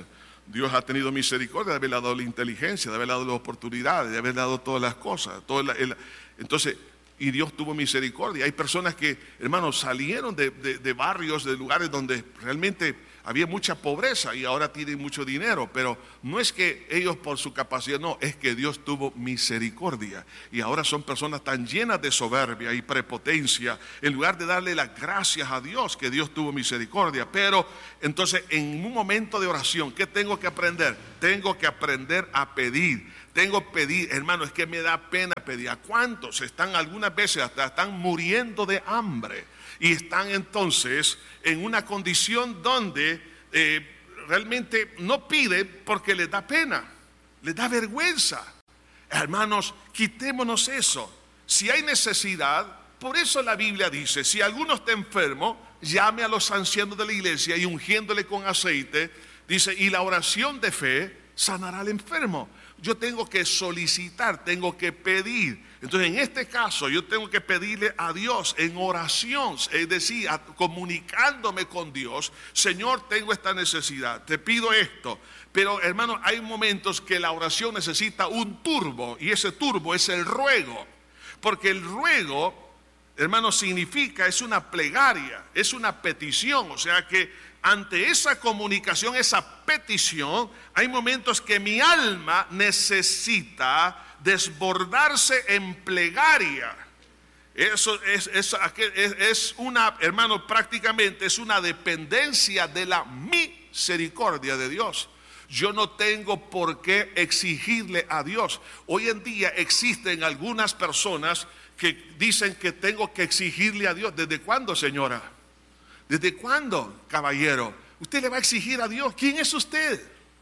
Dios ha tenido misericordia de haberle dado la inteligencia, de haberle dado las oportunidades, de haberle dado todas las cosas. Todo el, el, entonces, y Dios tuvo misericordia. Hay personas que, hermanos, salieron de, de, de barrios, de lugares donde realmente había mucha pobreza y ahora tienen mucho dinero, pero no es que ellos por su capacidad, no, es que Dios tuvo misericordia y ahora son personas tan llenas de soberbia y prepotencia, en lugar de darle las gracias a Dios que Dios tuvo misericordia. Pero entonces, en un momento de oración, ¿qué tengo que aprender? Tengo que aprender a pedir. Tengo que pedir, hermano, es que me da pena pedir. ¿A cuántos están algunas veces hasta están muriendo de hambre? Y están entonces en una condición donde eh, realmente no piden porque les da pena, les da vergüenza. Hermanos, quitémonos eso. Si hay necesidad, por eso la Biblia dice, si alguno está enfermo, llame a los ancianos de la iglesia y ungiéndole con aceite, dice, y la oración de fe sanará al enfermo. Yo tengo que solicitar, tengo que pedir. Entonces, en este caso, yo tengo que pedirle a Dios en oración, es decir, a, comunicándome con Dios. Señor, tengo esta necesidad, te pido esto. Pero, hermano, hay momentos que la oración necesita un turbo, y ese turbo es el ruego. Porque el ruego, hermano, significa, es una plegaria, es una petición, o sea que ante esa comunicación, esa petición, hay momentos que mi alma necesita desbordarse en plegaria. Eso es, es, es, es una, hermano, prácticamente es una dependencia de la misericordia de Dios. Yo no tengo por qué exigirle a Dios. Hoy en día existen algunas personas que dicen que tengo que exigirle a Dios. ¿Desde cuándo, señora? ¿Desde cuándo, caballero? Usted le va a exigir a Dios. ¿Quién es usted?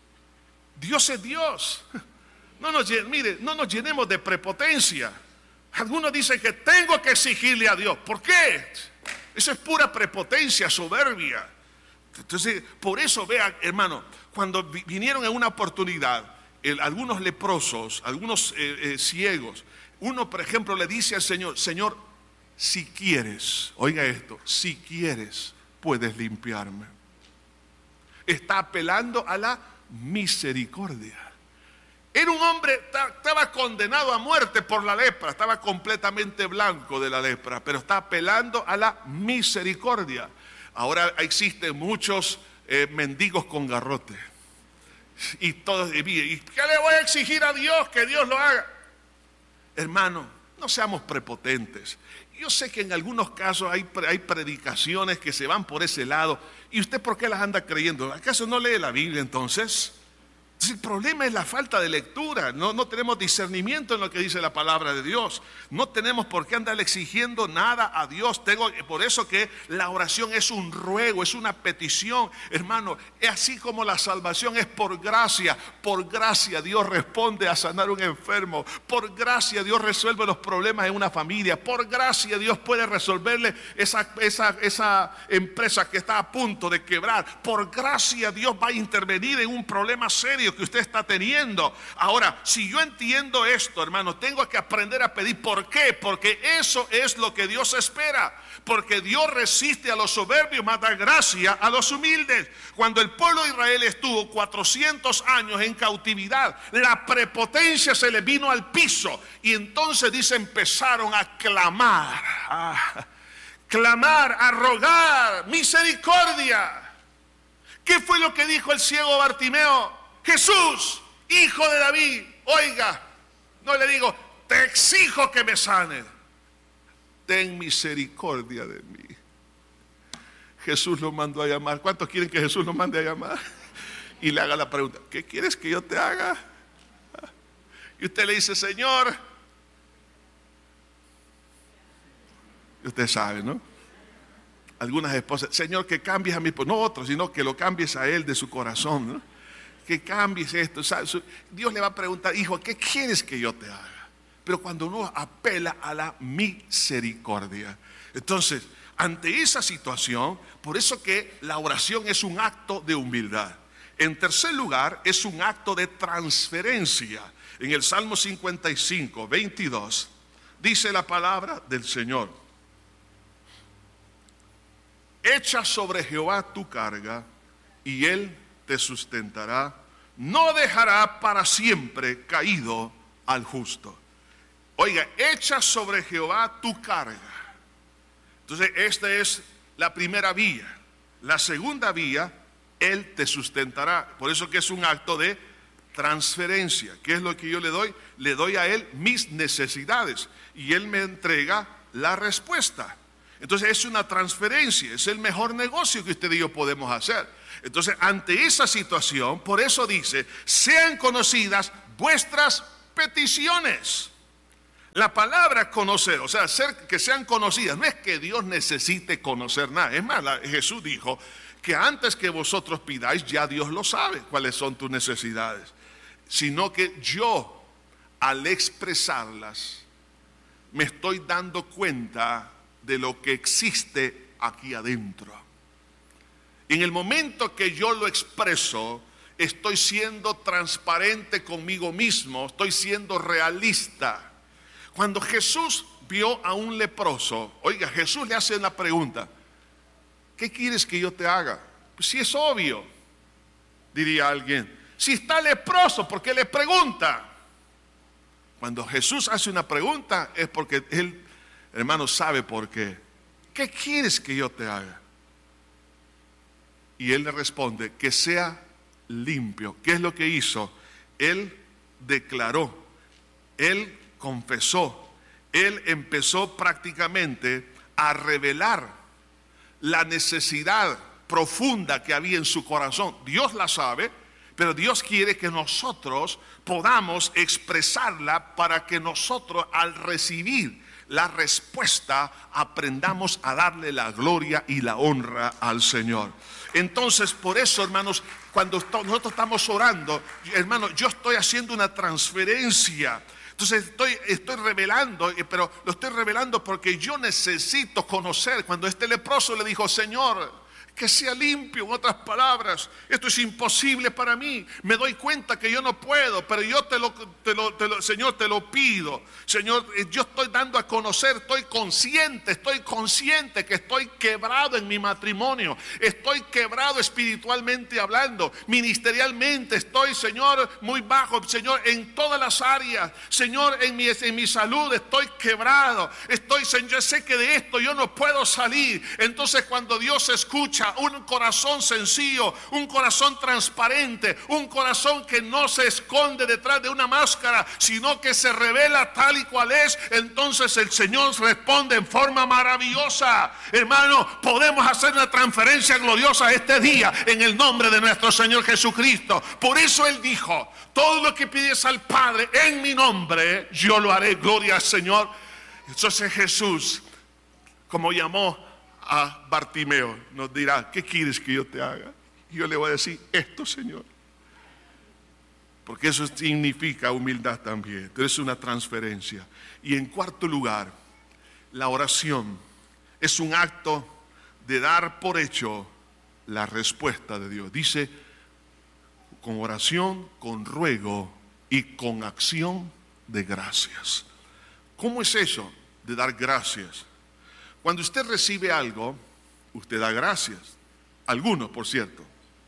Dios es Dios. No nos, mire, no nos llenemos de prepotencia. Algunos dicen que tengo que exigirle a Dios. ¿Por qué? Eso es pura prepotencia, soberbia. Entonces, por eso, vean, hermano, cuando vinieron en una oportunidad, el, algunos leprosos, algunos eh, eh, ciegos, uno, por ejemplo, le dice al Señor, Señor, si quieres, oiga esto, si quieres, puedes limpiarme. Está apelando a la misericordia. Era un hombre, estaba condenado a muerte por la lepra, estaba completamente blanco de la lepra, pero está apelando a la misericordia. Ahora existen muchos eh, mendigos con garrote. Y todos, ¿y qué le voy a exigir a Dios que Dios lo haga? Hermano, no seamos prepotentes. Yo sé que en algunos casos hay, hay predicaciones que se van por ese lado. ¿Y usted por qué las anda creyendo? ¿Acaso no lee la Biblia entonces? El problema es la falta de lectura. No, no tenemos discernimiento en lo que dice la palabra de Dios. No tenemos por qué andar exigiendo nada a Dios. Tengo, por eso que la oración es un ruego, es una petición. Hermano, es así como la salvación es por gracia. Por gracia Dios responde a sanar a un enfermo. Por gracia Dios resuelve los problemas en una familia. Por gracia Dios puede resolverle esa, esa, esa empresa que está a punto de quebrar. Por gracia Dios va a intervenir en un problema serio que usted está teniendo. Ahora, si yo entiendo esto, hermano, tengo que aprender a pedir. ¿Por qué? Porque eso es lo que Dios espera. Porque Dios resiste a los soberbios, mas da gracia a los humildes. Cuando el pueblo de Israel estuvo cuatrocientos años en cautividad, la prepotencia se le vino al piso. Y entonces dice, empezaron a clamar, a clamar, a rogar misericordia. ¿Qué fue lo que dijo el ciego Bartimeo? Jesús, hijo de David, oiga, no le digo, te exijo que me sane. Ten misericordia de mí. Jesús lo mandó a llamar. ¿Cuántos quieren que Jesús lo mande a llamar? Y le haga la pregunta, ¿qué quieres que yo te haga? Y usted le dice, Señor. Y usted sabe, ¿no? Algunas esposas, Señor, que cambies a mi esposo. No otro, sino que lo cambies a él de su corazón, ¿no? Que cambies esto. Dios le va a preguntar, hijo, ¿qué quieres que yo te haga? Pero cuando uno apela a la misericordia, entonces, ante esa situación, por eso que la oración es un acto de humildad. En tercer lugar, es un acto de transferencia. En el Salmo cincuenta y cinco, veintidós, dice la palabra del Señor: echa sobre Jehová tu carga y Él te sustentará no dejará para siempre caído al justo. Oiga, echa sobre Jehová tu carga. Entonces, esta es la primera vía. La segunda vía, Él te sustentará. Por eso que es un acto de transferencia. ¿Qué es lo que yo le doy? Le doy a Él mis necesidades y Él me entrega la respuesta. Entonces es una transferencia, es el mejor negocio que usted y yo podemos hacer. Entonces, ante esa situación, por eso dice, sean conocidas vuestras peticiones. La palabra conocer, o sea, hacer que sean conocidas, no es que Dios necesite conocer nada. Es más, la, Jesús dijo que antes que vosotros pidáis, ya Dios lo sabe cuáles son tus necesidades. Sino que yo, al expresarlas, me estoy dando cuenta de lo que existe aquí adentro. En el momento que yo lo expreso, estoy siendo transparente conmigo mismo, estoy siendo realista. Cuando Jesús vio a un leproso, oiga, Jesús le hace una pregunta: ¿qué quieres que yo te haga? Pues si es obvio, diría alguien. Si está leproso, ¿por qué le pregunta? Cuando Jesús hace una pregunta es porque Él, hermano, sabe por qué. ¿Qué quieres que yo te haga? Y Él le responde: que sea limpio. ¿Qué es lo que hizo? Él declaró, Él confesó, Él empezó prácticamente a revelar la necesidad profunda que había en su corazón. Dios la sabe, pero Dios quiere que nosotros podamos expresarla para que nosotros, al recibir la respuesta, aprendamos a darle la gloria y la honra al Señor. Entonces, por eso, hermanos, cuando nosotros estamos orando, hermano, yo estoy haciendo una transferencia. Entonces estoy, estoy revelando, pero lo estoy revelando porque yo necesito conocer. Cuando este leproso le dijo: Señor, que sea limpio, en otras palabras, esto es imposible para mí, me doy cuenta que yo no puedo, pero yo te lo, te lo, te lo Señor, te lo pido, Señor, yo estoy dando a conocer, estoy consciente, estoy consciente que estoy quebrado en mi matrimonio, estoy quebrado espiritualmente hablando, ministerialmente estoy, Señor, muy bajo, Señor, en todas las áreas, Señor, en mi, en mi salud estoy quebrado, estoy, Señor, yo sé que de esto yo no puedo salir. Entonces, cuando Dios escucha un corazón sencillo, un corazón transparente, un corazón que no se esconde detrás de una máscara, sino que se revela tal y cual es, entonces el Señor responde en forma maravillosa. Hermano, podemos hacer una transferencia gloriosa este día en el nombre de nuestro Señor Jesucristo. Por eso Él dijo: todo lo que pides al Padre en mi nombre, yo lo haré. Gloria al Señor. Entonces Jesús, como llamó a Bartimeo, nos dirá: ¿qué quieres que yo te haga? Y yo le voy a decir: esto, Señor. Porque eso significa humildad también. Entonces es una transferencia. Y en cuarto lugar, la oración es un acto de dar por hecho la respuesta de Dios. Dice: con oración, con ruego y con acción de gracias. ¿Cómo es eso de dar gracias? Cuando usted recibe algo, usted da gracias. Algunos, por cierto.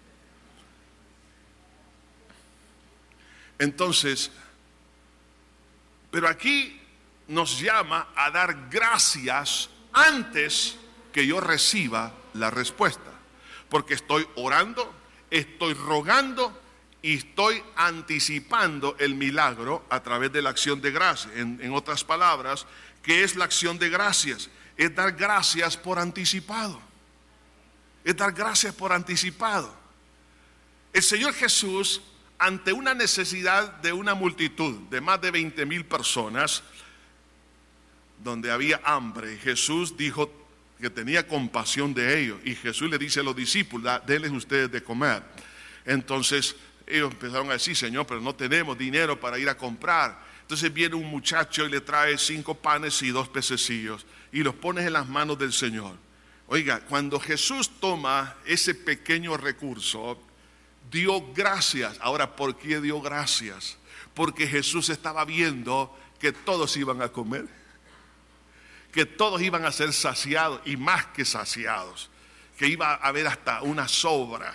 Entonces, pero aquí nos llama a dar gracias antes que yo reciba la respuesta. Porque estoy orando, estoy rogando y estoy anticipando el milagro a través de la acción de gracias. En, en otras palabras, ¿qué es la acción de gracias? Es dar gracias por anticipado. Es dar gracias por anticipado. El Señor Jesús, ante una necesidad de una multitud de más de veinte mil personas, donde había hambre, Jesús dijo que tenía compasión de ellos. Y Jesús le dice a los discípulos: denles ustedes de comer. Entonces ellos empezaron a decir: Señor, pero no tenemos dinero para ir a comprar. Entonces viene un muchacho y le trae cinco panes y dos pececillos y los pone en las manos del Señor. Oiga, cuando Jesús toma ese pequeño recurso, dio gracias. Ahora, ¿por qué dio gracias? Porque Jesús estaba viendo que todos iban a comer, que todos iban a ser saciados y más que saciados, que iba a haber hasta una sobra.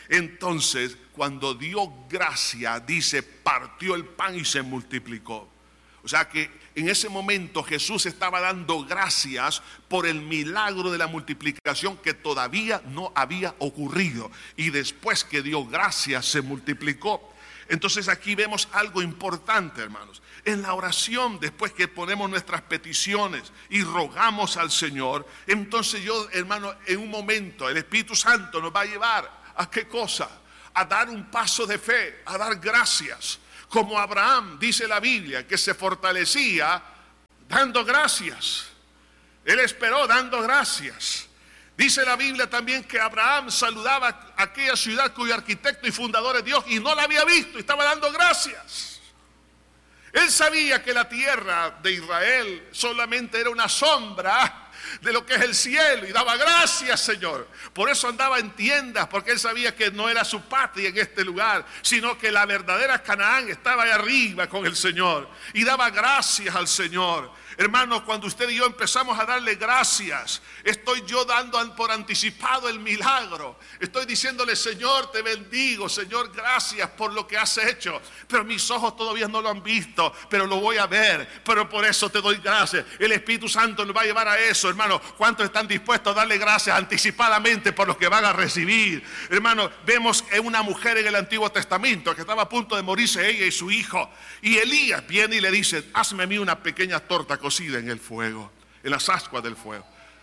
Entonces, cuando dio gracia, dice, partió el pan y se multiplicó. O sea que en ese momento Jesús estaba dando gracias por el milagro de la multiplicación que todavía no había ocurrido. Y después que dio gracias, se multiplicó. Entonces aquí vemos algo importante, hermanos. En la oración, después que ponemos nuestras peticiones y rogamos al Señor, entonces yo, hermano, en un momento el Espíritu Santo nos va a llevar ¿a qué cosa? A dar un paso de fe, a dar gracias. Como Abraham, dice la Biblia, que se fortalecía dando gracias. Él esperó dando gracias. Dice la Biblia también que Abraham saludaba a aquella ciudad cuyo arquitecto y fundador es Dios y no la había visto, y estaba dando gracias. Él sabía que la tierra de Israel solamente era una sombra de lo que es el cielo, y daba gracias, Señor. Por eso andaba en tiendas, porque él sabía que no era su patria en este lugar, sino que la verdadera Canaán estaba ahí arriba con el Señor, y daba gracias al Señor. Hermanos, cuando usted y yo empezamos a darle gracias, estoy yo dando por anticipado el milagro. Estoy diciéndole, Señor, te bendigo, Señor, gracias por lo que has hecho. Pero mis ojos todavía no lo han visto, pero lo voy a ver. Pero por eso te doy gracias. El Espíritu Santo nos va a llevar a eso, hermano. ¿Cuántos están dispuestos a darle gracias anticipadamente por lo que van a recibir? Hermano, vemos en una mujer en el Antiguo Testamento que estaba a punto de morirse, ella y su hijo. Y Elías viene y le dice, hazme a mí una pequeña torta cocida en el fuego, en las ascuas del fuego.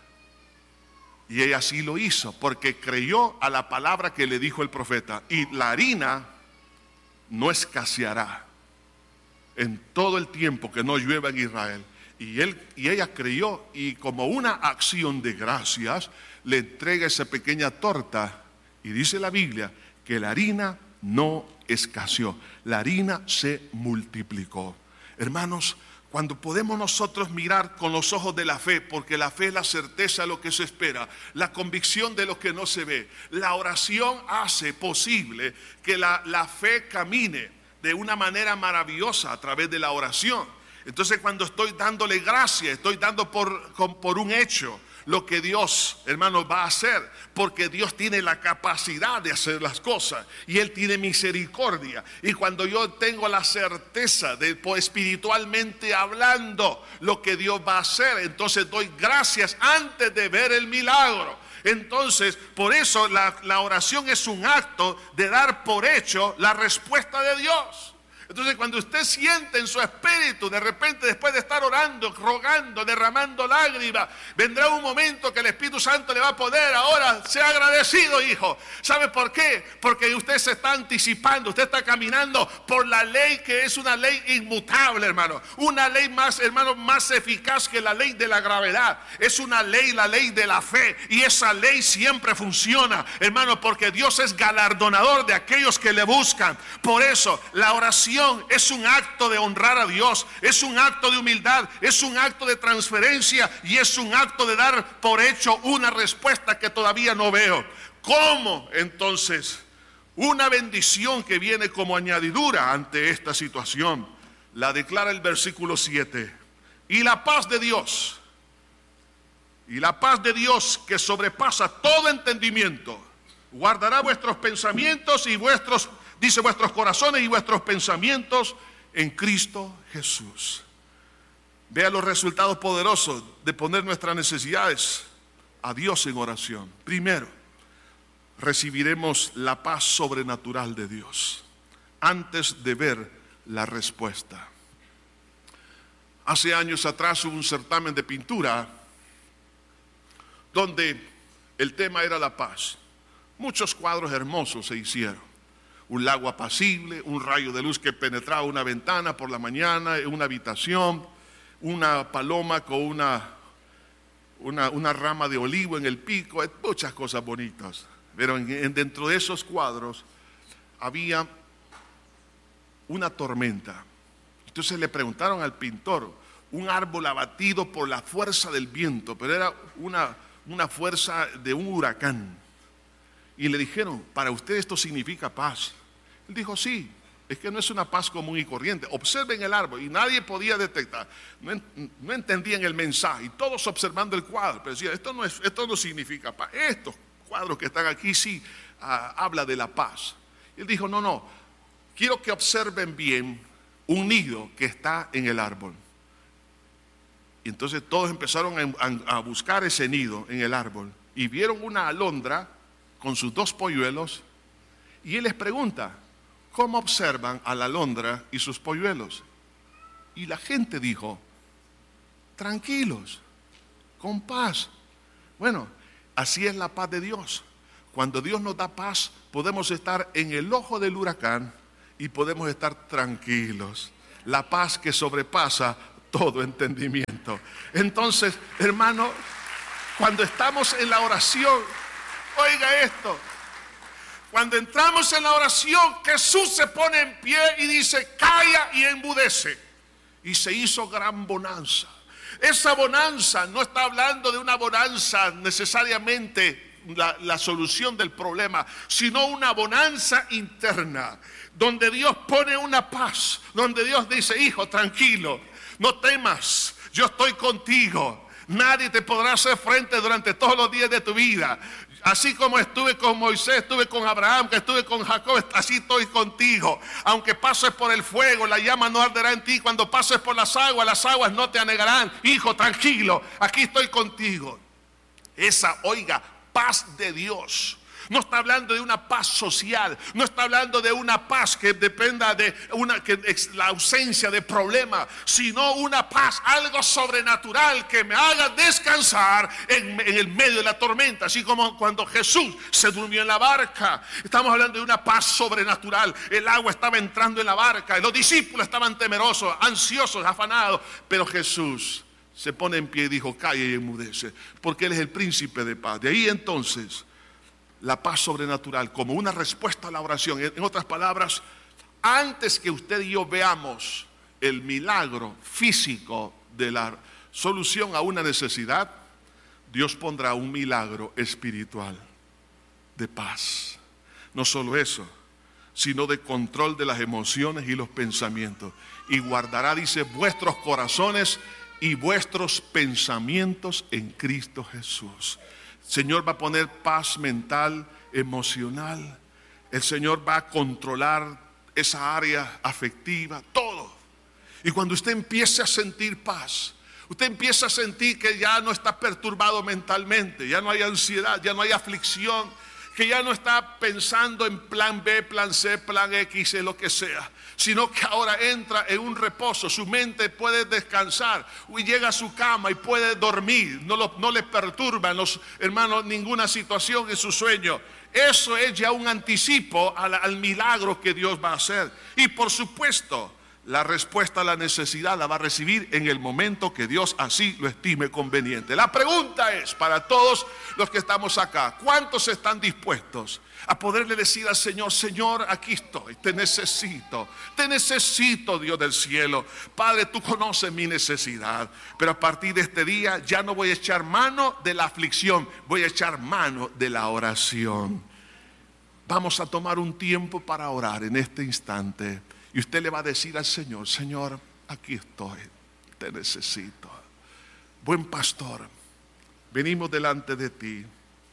Y ella así lo hizo, porque creyó a la palabra que le dijo el profeta. Y la harina no escaseará en todo el tiempo que no llueva en Israel. Y, él, y ella creyó, y como una acción de gracias, le entrega esa pequeña torta. Y dice la Biblia que la harina no escaseó, la harina se multiplicó. Hermanos, cuando podemos nosotros mirar con los ojos de la fe, porque la fe es la certeza de lo que se espera, la convicción de lo que no se ve, la oración hace posible que la, la fe camine de una manera maravillosa a través de la oración. Entonces, cuando estoy dándole gracias, estoy dando por, por un hecho lo que Dios, hermanos, va a hacer, porque Dios tiene la capacidad de hacer las cosas y Él tiene misericordia. Y cuando yo tengo la certeza de, pues, espiritualmente hablando, lo que Dios va a hacer, entonces doy gracias antes de ver el milagro. Entonces, por eso la, la oración es un acto de dar por hecho la respuesta de Dios. Entonces, cuando usted siente en su espíritu, de repente, después de estar orando, rogando, derramando lágrimas, vendrá un momento que el Espíritu Santo le va a poder, ahora, sea agradecido, hijo. ¿Sabe por qué? Porque usted se está anticipando, usted está caminando por la ley que es una ley inmutable, hermano. Una ley más, hermano, más eficaz que la ley de la gravedad. Es una ley, la ley de la fe. Y esa ley siempre funciona, hermano, porque Dios es galardonador de aquellos que le buscan. Por eso, la oración es un acto de honrar a Dios, es un acto de humildad, es un acto de transferencia y es un acto de dar por hecho una respuesta que todavía no veo. ¿Cómo entonces una bendición que viene como añadidura ante esta situación? La declara el versículo siete. Y la paz de Dios, y la paz de Dios que sobrepasa todo entendimiento, guardará vuestros pensamientos y vuestros Dice vuestros corazones y vuestros pensamientos en Cristo Jesús. Vea los resultados poderosos de poner nuestras necesidades a Dios en oración. Primero, recibiremos la paz sobrenatural de Dios antes de ver la respuesta. Hace años atrás hubo un certamen de pintura donde el tema era la paz. Muchos cuadros hermosos se hicieron. Un lago apacible, un rayo de luz que penetraba una ventana por la mañana, en una habitación, una paloma con una, una, una rama de olivo en el pico, muchas cosas bonitas. Pero en, en, dentro de esos cuadros había una tormenta. Entonces le preguntaron al pintor, un árbol abatido por la fuerza del viento, pero era una, una fuerza de un huracán. Y le dijeron, para usted esto significa paz. Él dijo, sí, es que no es una paz común y corriente. Observen el árbol, y nadie podía detectar, no, no entendían el mensaje, y todos observando el cuadro, pero decían, esto no, es, esto no significa paz. Estos cuadros que están aquí sí ah, habla de la paz. Y él dijo, no, no, quiero que observen bien un nido que está en el árbol. Y entonces todos empezaron a, a buscar ese nido en el árbol y vieron una alondra con sus dos polluelos. Y él les pregunta, ¿cómo observan a la alondra y sus polluelos? Y la gente dijo, tranquilos, con paz. Bueno, así es la paz de Dios. Cuando Dios nos da paz, podemos estar en el ojo del huracán y podemos estar tranquilos. La paz que sobrepasa todo entendimiento. Entonces, hermano, cuando estamos en la oración, oiga esto, cuando entramos en la oración, Jesús se pone en pie y dice, calla y enmudece. Y se hizo gran bonanza. Esa bonanza no está hablando de una bonanza necesariamente la, la solución del problema, sino una bonanza interna, donde Dios pone una paz, donde Dios dice, hijo, tranquilo, no temas, yo estoy contigo. Nadie te podrá hacer frente durante todos los días de tu vida. Así como estuve con Moisés, estuve con Abraham, que estuve con Jacob, así estoy contigo. Aunque pases por el fuego, la llama no arderá en ti. Cuando pases por las aguas, las aguas no te anegarán. Hijo, tranquilo, aquí estoy contigo. Esa, oiga, paz de Dios. No está hablando de una paz social, no está hablando de una paz que dependa de una, que es la ausencia de problemas, sino una paz, algo sobrenatural que me haga descansar en, en el medio de la tormenta. Así como cuando Jesús se durmió en la barca, estamos hablando de una paz sobrenatural. El agua estaba entrando en la barca, los discípulos estaban temerosos, ansiosos, afanados, pero Jesús se pone en pie y dijo, calla y enmudece, porque Él es el príncipe de paz. De ahí entonces la paz sobrenatural como una respuesta a la oración. En otras palabras, antes que usted y yo veamos el milagro físico de la solución a una necesidad, Dios pondrá un milagro espiritual de paz. No solo eso, sino de control de las emociones y los pensamientos. Y guardará, dice, vuestros corazones y vuestros pensamientos en Cristo Jesús. El Señor va a poner paz mental, emocional. El Señor va a controlar esa área afectiva, todo. Y cuando usted empiece a sentir paz, usted empieza a sentir que ya no está perturbado mentalmente, ya no hay ansiedad, ya no hay aflicción, que ya no está pensando en plan B, plan C, plan X, lo que sea, sino que ahora entra en un reposo. Su mente puede descansar y llega a su cama y puede dormir. No, lo, no le perturban, los hermanos, ninguna situación en su sueño. Eso es ya un anticipo al, al milagro que Dios va a hacer. Y por supuesto, la respuesta a la necesidad la va a recibir en el momento que Dios así lo estime conveniente. La pregunta es para todos los que estamos acá, ¿cuántos están dispuestos a poderle decir al Señor, Señor, aquí estoy, te necesito, te necesito, Dios del cielo? Padre, tú conoces mi necesidad, pero a partir de este día ya no voy a echar mano de la aflicción, voy a echar mano de la oración. Vamos a tomar un tiempo para orar en este instante. Y usted le va a decir al Señor, Señor, aquí estoy, te necesito. Buen pastor, venimos delante de ti,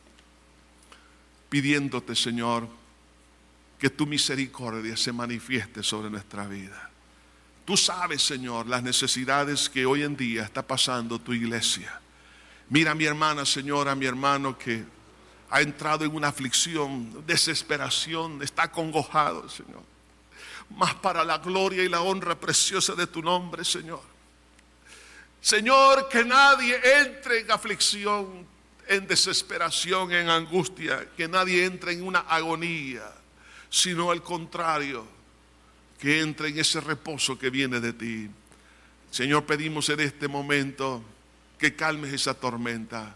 pidiéndote, Señor, que tu misericordia se manifieste sobre nuestra vida. Tú sabes, Señor, las necesidades que hoy en día está pasando tu iglesia. Mira a mi hermana, Señor, a mi hermano que ha entrado en una aflicción, desesperación, está acongojado, Señor. Más para la gloria y la honra preciosa de tu nombre, Señor. Señor, que nadie entre en aflicción, en desesperación, en angustia, que nadie entre en una agonía, sino al contrario, que entre en ese reposo que viene de ti. Señor, pedimos en este momento que calmes esa tormenta.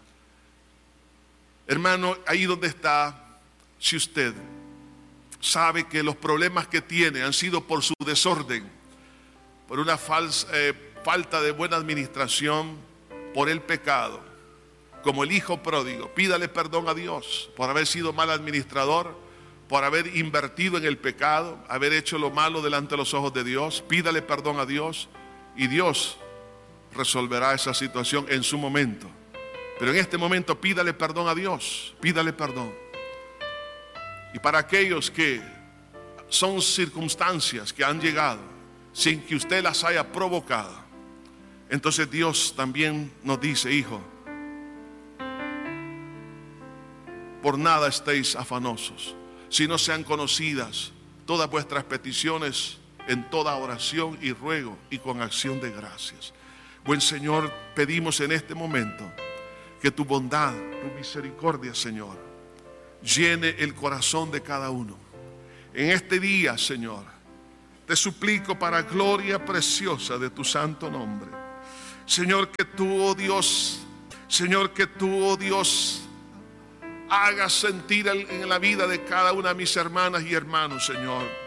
Hermano, ahí donde está, si usted sabe que los problemas que tiene han sido por su desorden, por una falsa, eh, falta de buena administración, por el pecado, como el hijo pródigo, pídale perdón a Dios por haber sido mal administrador, por haber invertido en el pecado, haber hecho lo malo delante de los ojos de Dios. Pídale perdón a Dios y Dios resolverá esa situación en su momento. Pero en este momento pídale perdón a Dios, pídale perdón. Y para aquellos que son circunstancias que han llegado sin que usted las haya provocado, entonces Dios también nos dice: hijo, por nada estéis afanosos, sino sean conocidas todas vuestras peticiones en toda oración y ruego y con acción de gracias. Buen Señor, pedimos en este momento que tu bondad, tu misericordia, Señor, llene el corazón de cada uno. En este día, Señor, te suplico para gloria preciosa de tu santo nombre, Señor, que tú, oh Dios, Señor, que tú, oh Dios, hagas sentir en la vida de cada una de mis hermanas y hermanos, Señor,